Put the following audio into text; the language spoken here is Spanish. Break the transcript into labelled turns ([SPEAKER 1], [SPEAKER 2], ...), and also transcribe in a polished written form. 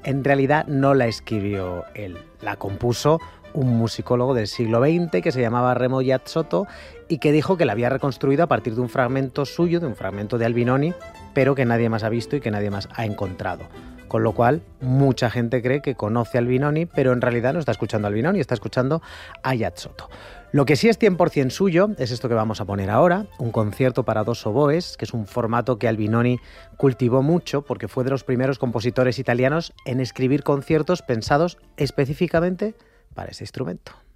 [SPEAKER 1] En realidad no la escribió él, la compuso un musicólogo del siglo XX que se llamaba Remo Iazzoto y que dijo que la había reconstruido a partir de un fragmento suyo, de un fragmento de Albinoni, pero que nadie más ha visto y que nadie más ha encontrado. Con lo cual, mucha gente cree que conoce a Albinoni, pero en realidad no está escuchando a Albinoni, está escuchando a Iazzoto. Lo que sí es 100% suyo es esto que vamos a poner ahora, un concierto para dos oboes, que es un formato que Albinoni cultivó mucho porque fue de los primeros compositores italianos en escribir conciertos pensados específicamente para ese instrumento.